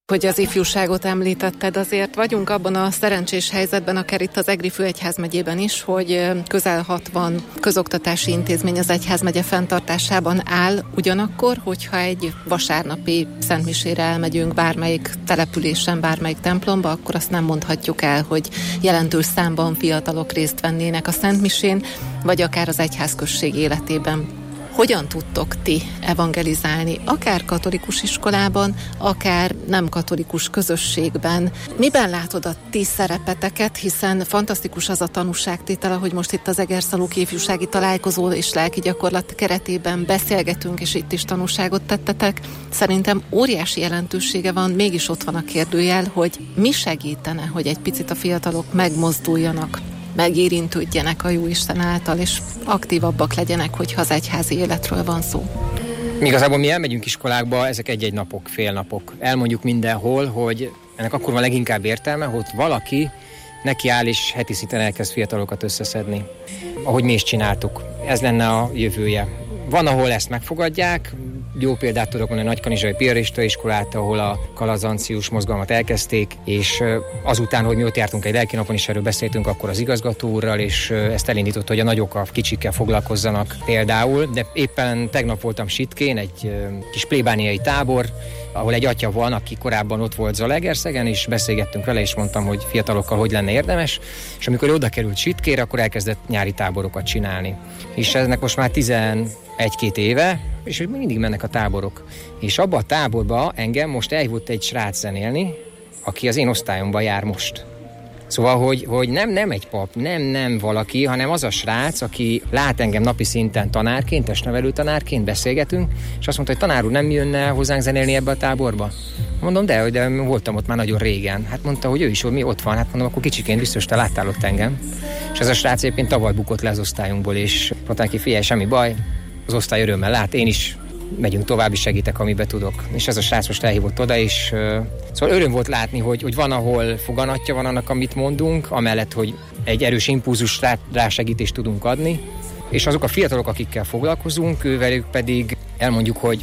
Hogy az ifjúságot említetted, azért vagyunk abban a szerencsés helyzetben, akár itt az Egri főegyházmegyében is, hogy közel 60 közoktatási intézmény az egyházmegye fenntartásában áll. Ugyanakkor, hogyha egy vasárnapi szentmisére elmegyünk bármelyik településen, bármelyik templomba, akkor azt nem mondhatjuk el, hogy jelentős számban fiatalok részt vennének a szentmisén, vagy akár az egyházközség életében. Hogyan tudtok ti evangelizálni, akár katolikus iskolában, akár nem katolikus közösségben? Miben látod a ti szerepeteket, hiszen fantasztikus az a tanúságtétel, hogy most itt az Egerszalóki ifjúsági találkozó és lelki gyakorlat keretében beszélgetünk, és itt is tanúságot tettetek. Szerintem óriási jelentősége van, mégis ott van a kérdőjel, hogy mi segítene, hogy egy picit a fiatalok megmozduljanak, megérintődjenek a Jóisten által, és aktívabbak legyenek, hogyha az egyházi életről van szó. Igazából mi elmegyünk iskolákba, ezek egy-egy napok, félnapok. Elmondjuk mindenhol, hogy ennek akkor van leginkább értelme, hogy valaki nekiáll és heti szinten elkezd fiatalokat összeszedni. Ahogy mi is csináltuk. Ez lenne a jövője. Van, ahol ezt megfogadják. Jó példát tudok mondani a Nagykanizsai Piarista iskolát, ahol a kalazancius mozgalmat elkezdték, és azután, hogy mi ott jártunk egy lelkinapon, és erről beszéltünk akkor az igazgató úrral, és ezt elindított, hogy a nagyok a kicsikkel foglalkozzanak például. De éppen tegnap voltam Sitkén, egy kis plébániai tábor, ahol egy atya van, aki korábban ott volt Zalaegerszegen, és beszélgettünk vele, és mondtam, hogy fiatalokkal hogy lenne érdemes, és amikor oda került Sitkére, akkor elkezdett nyári táborokat csinálni. És ennek most már 11-2 éve, és hogy mindig mennek a táborok. És abba a táborba engem most elhívott egy srác zenélni, aki az én osztályomban jár most. Szóval, hogy nem egy pap, nem valaki, hanem az a srác, aki lát engem napi szinten tanárként, testnevelő tanárként, beszélgetünk, és azt mondta, hogy tanár úr, nem jönne hozzánk zenélni ebbe a táborba? Mondom, de voltam ott már nagyon régen. Hát mondta, hogy ő is, mi ott van. Hát mondom, akkor kicsiként biztos te láttál ott engem. És ez a srác éppen tavaly bukott le az osztályunkból, és mondta neki, figyelj, semmi baj, az osztály örömmel lát, én is megyünk tovább, is segítek, amiben tudok. És ez a srác most elhívott oda, és szóval öröm volt látni, hogy van, ahol foganatja van annak, amit mondunk, amellett, hogy egy erős impulzus rásegítést tudunk adni, és azok a fiatalok, akikkel foglalkozunk, ővelük pedig elmondjuk, hogy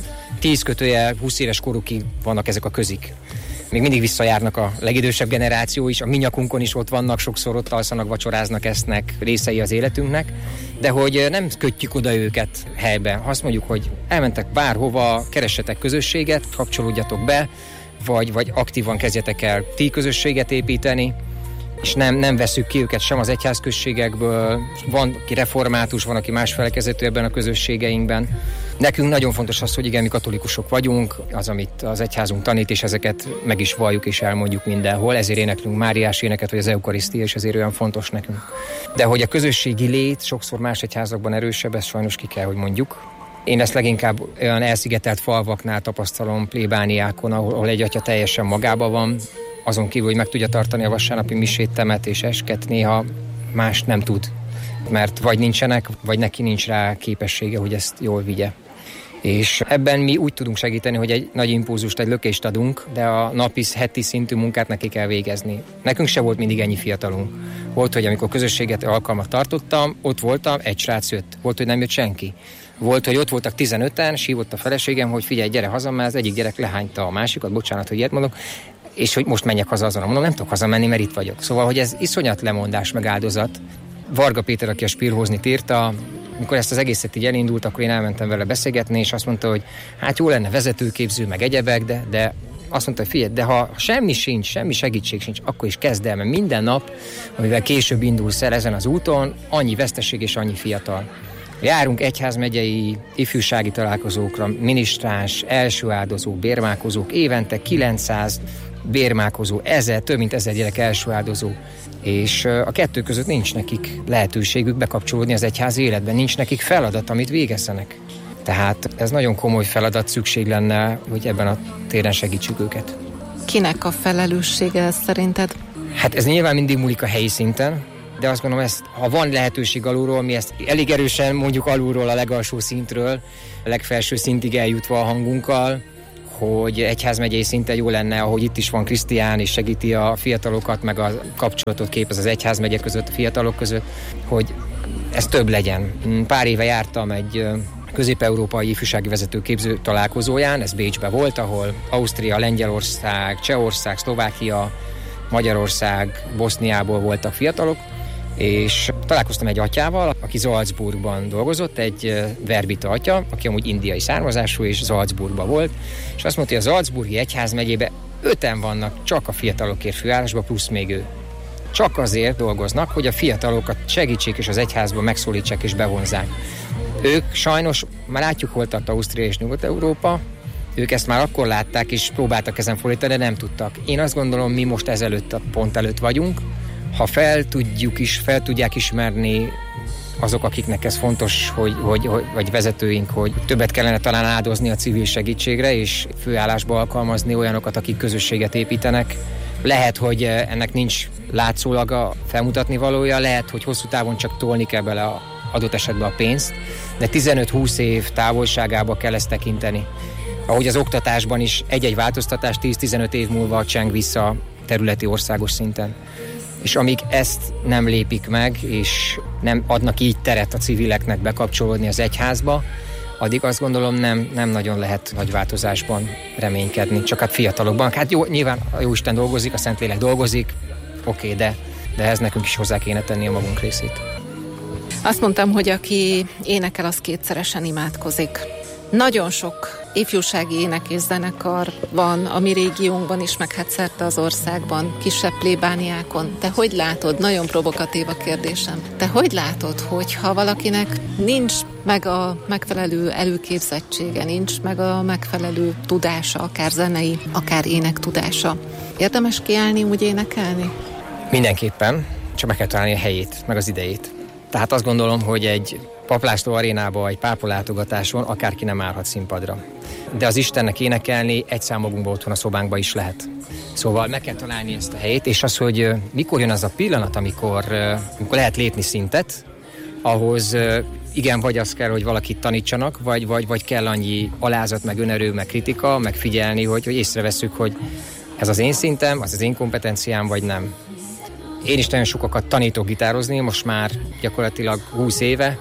10-20 éves korukig vannak ezek a közik. Még mindig visszajárnak a legidősebb generáció is, a mi nyakunkon is ott vannak, sokszor ott alszanak, vacsoráznak, esznek, részei az életünknek, de hogy nem kötjük oda őket helybe. Azt mondjuk, hogy elmentek bárhova, keressetek közösséget, kapcsolódjatok be, vagy aktívan kezdjetek el ti közösséget építeni, és nem veszük ki őket sem az egyházközségekből. Van, aki református, van, aki más felekezetű ebben a közösségeinkben. Nekünk nagyon fontos az, hogy igen, mi katolikusok vagyunk, az, amit az egyházunk tanít, és ezeket meg is valljuk és elmondjuk mindenhol. Ezért éneklünk Máriás éneket, vagy az eukarisztia, és ezért olyan fontos nekünk. De hogy a közösségi lét sokszor más egyházakban erősebb, ezt sajnos ki kell, hogy mondjuk. Én ezt leginkább olyan elszigetelt falvaknál tapasztalom, plébániákon, ahol egy atya teljesen magában van, azon kívül, hogy meg tudja tartani a vasárnapi misét, temet és esket, néha más nem tud, mert vagy nincsenek, vagy neki nincs rá képessége, hogy ezt jól vigye. És ebben mi úgy tudunk segíteni, hogy egy nagy impulzust, egy lökést adunk, de a napi, heti szintű munkát neki kell végezni. Nekünk se volt mindig ennyi fiatalunk. Volt, hogy amikor közösséget alkalmat tartottam, ott voltam, egy srác jött. Volt, hogy nem jött senki. Volt, hogy ott voltak 15-en, és hívott a feleségem, hogy figyelj, gyere haza, mert az egyik gyerek lehányta a másikat, bocsánat, hogy ilyet mondok, és hogy most menjek haza azon. Mondom, nem tudok hazamenni, mert itt vagyok. Szóval, hogy ez iszonyat lemondás, meg áldozat. Varga Péter, aki a Spirhoznit írta, amikor ezt az egészet így elindult, akkor én elmentem vele beszélgetni, és azt mondta, hogy hát jó lenne vezetőképző, meg egyebek, de azt mondta, hogy figyelj, de ha semmi sincs, semmi segítség sincs, akkor is kezd el, mert minden nap, amivel később indulsz el ezen az úton, annyi veszteség és annyi fiatal. Járunk egyházmegyei ifjúsági találkozókra, minisztráns, első áldozó, bérmálkozók, évente 900 bérmálkozó, több mint 1000 gyerek első áldozó. És a kettő között nincs nekik lehetőségük bekapcsolódni az egyházi életben, nincs nekik feladat, amit végezzenek. Tehát ez nagyon komoly feladat, szükség lenne, hogy ebben a téren segítsük őket. Kinek a felelőssége ez szerinted? Hát ez nyilván mindig múlik a helyi szinten, de azt gondolom, ha van lehetőség alulról, mi ezt elég erősen mondjuk alulról, a legalsó szintről, a legfelső szintig eljutva a hangunkkal, hogy egyházmegyei szinten jó lenne, ahogy itt is van Krisztián, és segíti a fiatalokat, meg a kapcsolatot képez az egyházmegye között, a fiatalok között, hogy ez több legyen. Pár éve jártam egy közép-európai ifjúsági vezetőképző találkozóján, ez Bécsben volt, ahol Ausztria, Lengyelország, Csehország, Szlovákia, Magyarország, Boszniából voltak fiatalok, és találkoztam egy atyával, aki Salzburgban dolgozott, egy verbita atya, aki amúgy indiai származású, és Salzburgban volt, és azt mondta, hogy a Salzburgi egyházmegyében 5-en vannak csak a fiatalokért főállásban, plusz még ő. Csak azért dolgoznak, hogy a fiatalokat segítsék, és az egyházban megszólítsák és bevonzák. Ők sajnos, már látjuk, hol tart Ausztria és Nyugat-Európa, ők ezt már akkor látták, és próbáltak ezen fordítani, de nem tudtak. Én azt gondolom, mi most ezelőtt a pont előtt vagyunk. Ha fel tudják ismerni azok, akiknek ez fontos, vagy vezetőink, hogy többet kellene talán áldozni a civil segítségre, és főállásba alkalmazni olyanokat, akik közösséget építenek. Lehet, hogy ennek nincs látszólag a felmutatni valója, lehet, hogy hosszú távon csak tolni kell bele adott esetben a pénzt, de 15-20 év távolságába kell ezt tekinteni. Ahogy az oktatásban is egy-egy változtatás 10-15 év múlva cseng vissza területi országos szinten. És amíg ezt nem lépik meg, és nem adnak így teret a civileknek bekapcsolódni az egyházba, addig azt gondolom nem nagyon lehet nagy változásban reménykedni, csak hát fiatalokban. Hát jó, nyilván a Jóisten dolgozik, a Szentlélek dolgozik, oké, de ehhez nekünk is hozzá kéne tenni a magunk részét. Azt mondtam, hogy aki énekel, az kétszeresen imádkozik. Nagyon sok ifjúsági ének és zenekar van a mi régiónkban is, meg hát szerte az országban, kisebb plébániákon. Te hogy látod, nagyon provokatív a kérdésem, te hogy látod, hogyha valakinek nincs meg a megfelelő előképzettsége, nincs meg a megfelelő tudása, akár zenei, akár ének tudása, érdemes kiállni, úgy énekelni? Mindenképpen, csak meg kell találni a helyét, meg az idejét. Tehát azt gondolom, hogy egy Paplászló arénába, egy pápalátogatáson akárki nem állhat színpadra. De az Istennek énekelni egy magunkban otthon a szobánkba is lehet. Szóval meg kell találni ezt a helyét, és az, hogy mikor jön az a pillanat, amikor lehet lépni szintet, ahhoz igen, vagy az kell, hogy valakit tanítsanak, vagy kell annyi alázat, meg önerő, meg kritika, meg figyelni, hogy észrevesszük, hogy ez az én szintem, az én kompetenciám, vagy nem. Én is nagyon sokakat tanítok gitározni, most már gyakorlatilag 20 éve,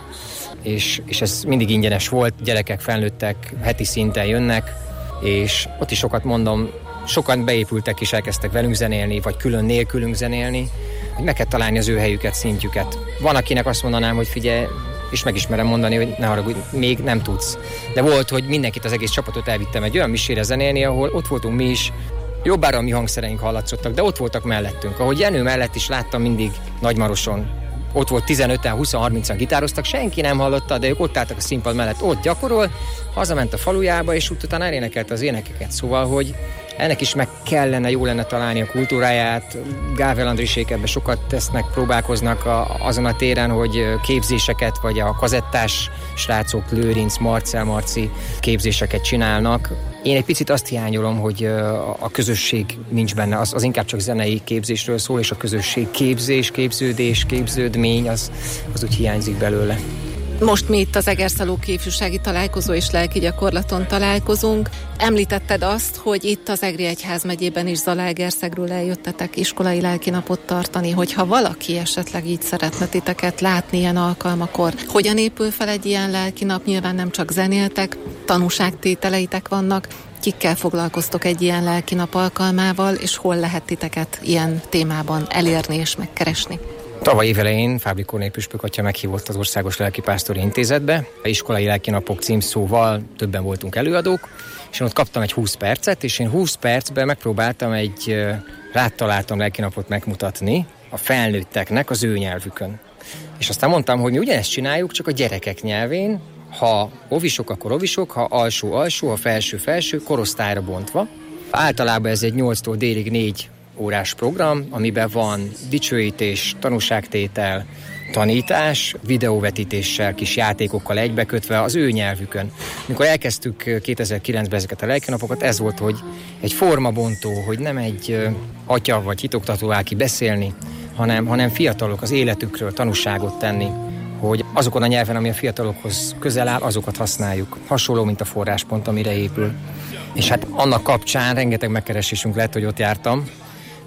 és ez mindig ingyenes volt, gyerekek, felnőttek, heti szinten jönnek, és ott is sokat mondom, sokan beépültek és elkezdtek velünk zenélni, vagy külön nélkülünk zenélni, hogy meg kell találni az ő helyüket, szintjüket. Van, akinek azt mondanám, hogy figyelj, és megismerem mondani, hogy ne haragudj, még nem tudsz. De volt, hogy mindenkit, az egész csapatot elvittem egy olyan misére zenélni, ahol ott voltunk mi is, jobbára a mi hangszereink hallatszottak, de ott voltak mellettünk. Ahogy Jenő mellett is láttam mindig Nagymaroson. Ott volt 15-en, 20-30-an gitároztak, senki nem hallotta, de ők ott álltak a színpad mellett, ott gyakorol, hazament a falujába, és utána elénekelte az énekeket. Szóval, hogy ennek is meg kellene, jó lenne találni a kultúráját. Gável Andrisék ebben sokat tesznek, próbálkoznak azon a téren, hogy képzéseket, vagy a kazettás srácok, Lőrinc, Marci képzéseket csinálnak. Én egy picit azt hiányolom, hogy a közösség nincs benne, az inkább csak zenei képzésről szól, és a közösség képzés, képződés, képződmény, az úgy hiányzik belőle. Most mi itt az Egerszalóki ifjúsági találkozó és lelki gyakorlaton találkozunk. Említetted azt, hogy itt az Egri egyházmegyében is Zalaegerszegről eljöttetek iskolai lelkinapot tartani, hogyha valaki esetleg így szeretne titeket látni ilyen alkalmakor. Hogyan épül fel egy ilyen lelkinap? Nyilván nem csak zenéltek, tanúságtételeitek vannak. Kikkel foglalkoztok egy ilyen lelkinap alkalmával, és hol lehet titeket ilyen témában elérni és megkeresni? Tavaly évelején Fábri Kornél püspök atya meghívott az Országos Lelkipásztori Intézetbe. A iskolai lelkinapok címszóval többen voltunk előadók, és én ott kaptam egy 20 percet, és én 20 percben megpróbáltam egy rátaláltam lelkinapot megmutatni a felnőtteknek az ő nyelvükön. És aztán mondtam, hogy mi ugyanezt csináljuk, csak a gyerekek nyelvén, ha ovisok, akkor ovisok, ha alsó, ha felső, korosztályra bontva. Általában ez egy 8-tól délig 4 órás program, amiben van dicsőítés, tanúságtétel, tanítás, videóvetítéssel, kis játékokkal egybekötve az ő nyelvükön. Mikor elkezdtük 2009-ben ezeket a lelkinapokat, ez volt, hogy egy formabontó, hogy nem egy atya vagy hitoktató áll ki beszélni, hanem fiatalok az életükről tanúságot tenni, hogy azokon a nyelven, ami a fiatalokhoz közel áll, azokat használjuk. Hasonló, mint a forráspont, amire épül. És hát annak kapcsán rengeteg megkeresésünk lett, hogy ott jártam.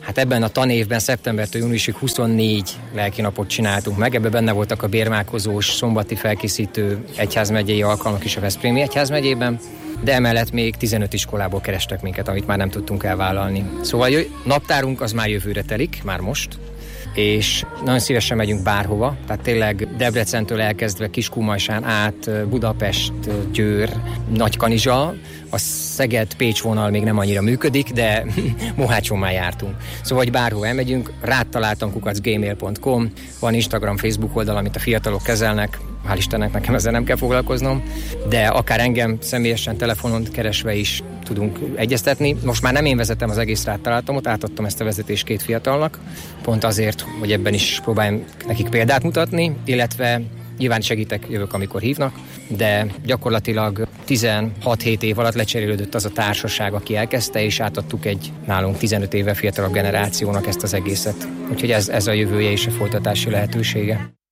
Hát ebben a tanévben szeptembertől júniusig 24 lelkinapot csináltunk meg, ebben benne voltak a bérmálkozós, szombati felkészítő egyházmegyei alkalmak is a Veszprémi egyházmegyében, de emellett még 15 iskolából kerestek minket, amit már nem tudtunk elvállalni. Szóval naptárunk az már jövőre telik, már most, és nagyon szívesen megyünk bárhova, tehát tényleg Debrecentől elkezdve Kiskunmajsán át Budapest, Győr, Nagykanizsa, a Szeged-Pécs vonal még nem annyira működik, de Mohácson már jártunk. Szóval, hogy bárhova elmegyünk, rátaláltam @gmail.com, van Instagram, Facebook oldal, amit a fiatalok kezelnek, hál' Istennek nekem ezzel nem kell foglalkoznom, de akár engem személyesen telefonon keresve is tudunk egyeztetni. Most már nem én vezetem az egész rátalátomot, átadtam ezt a vezetést 2 fiatalnak, pont azért, hogy ebben is próbáljam nekik példát mutatni, illetve nyilván segítek, jövök, amikor hívnak, de gyakorlatilag 16-7 év alatt lecserélődött az a társaság, aki elkezdte, és átadtuk egy nálunk 15 éve fiatalabb generációnak ezt az egészet. Úgyhogy ez a jövője és a folytatási lehetősége.